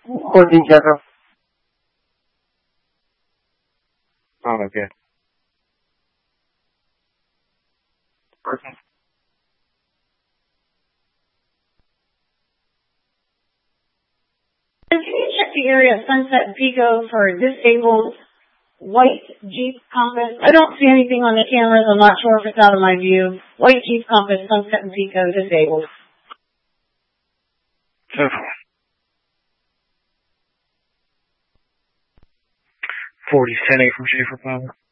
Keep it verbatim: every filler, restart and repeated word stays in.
Holding general. Oh, okay. Okay. Can you check the area of Sunset and Pico for disabled white Jeep Compass? I don't see anything on the cameras. I'm not sure if it's out of my view. White Jeep Compass, Sunset and Pico, disabled. forty, ten eight from Schaefer Power.